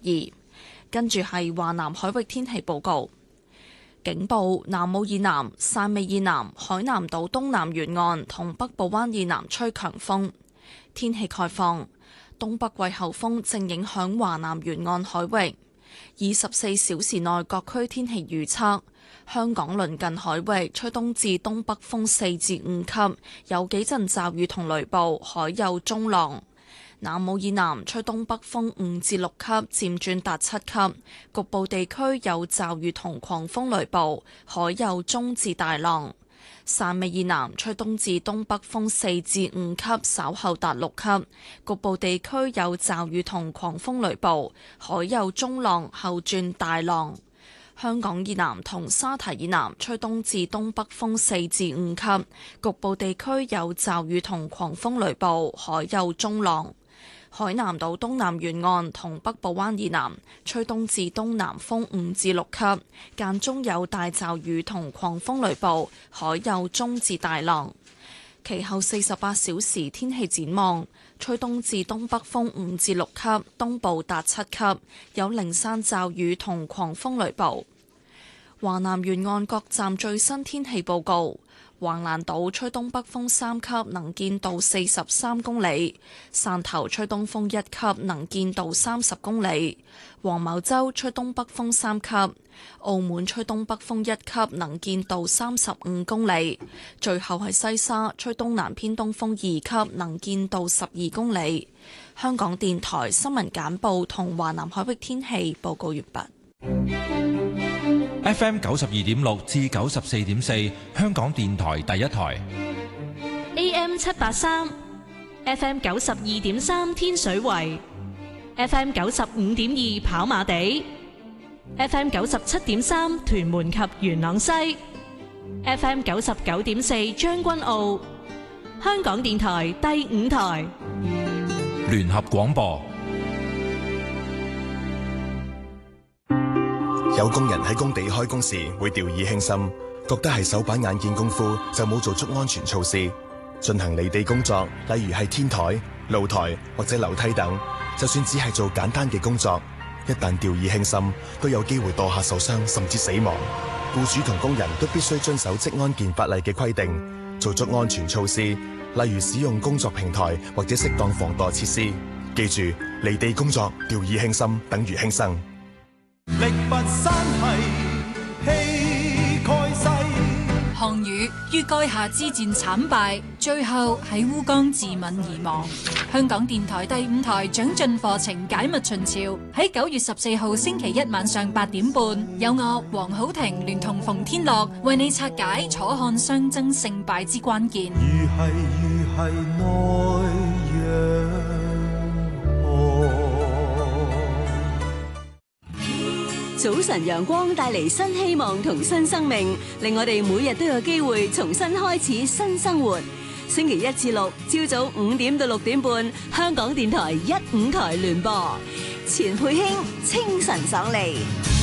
12。跟住係華南海域天氣報告。警報：南澳以南、汕尾以南、海南島東南沿岸同北部灣以南吹強風。天氣概況：東北季候風正影響華南沿岸海域。24小時內各區天氣預測：香港鄰近海域吹東至東北風4至5級，有幾陣驟雨同雷暴，海有中浪。南澳以南吹東北風5至6級，漸轉達7級，局部地區有驟雨同狂風雷暴，海有中至大浪。汕尾以南吹東至東北風4至5級，稍後達6級，局部地區有驟雨同狂風雷暴，海有中浪，後轉大浪。香港以南同沙堤以南吹東至東北風4至5級，局部地區有驟雨同狂風雷暴，海有中浪。海南島東南沿岸同北部灣以南吹東至東南風5至6級，間中有大驟雨同狂風雷暴，海有中至大浪。其後48小時天氣展望：吹東至東北風5至6級，東部達7級，有零散驟雨同狂風雷暴。華南沿岸各站最新天氣報告：橫瀾島吹東北風3級，能見度43公里；汕頭吹東風1級，能見度30公里；黃茅洲吹東北風3級；澳門吹東北風1級，能見度35公里；最後係西沙吹東南偏東風2級，能見度12公里。香港電台新聞簡報同華南海域天氣報告完畢。 FM 92.6至94.4，香港電台第一台。 AM 783 ，FM 92.3天水圍，FM 95.2跑馬地，FM 97.3屯門及元朗西，FM 99.4將軍澳。香港電台第五台聯合廣播。 有工人喺工地開工時會掉以輕心，覺得係手板眼見功夫，就冇做足安全措施。進行離地工作，例如係天台、露台或者樓梯等，就算只係做簡單嘅工作，一旦掉以輕心，都有機會墮下受傷甚至死亡。僱主同工人都必須遵守職安健法例嘅規定，做足安全措施，例如使用工作平台或者適當防墮設施。記住，離地工作掉以輕心等於輕生。 力拔山兮氣蓋世， 項羽於垓下之戰慘敗，最後喺烏江自刎而亡。香港電台第五台長進課程解密秦朝，喺9月14號星期一晚上8點半，有我黃好婷聯同馮天樂為你拆解楚漢相爭勝敗之關鍵。 如係內陽早晨陽光帶嚟新希望同新生命，令我哋每日都有機會重新開始新生活。星期一至六朝早5點到6點半，香港電台1、5台聯播，錢佩卿清晨爽利。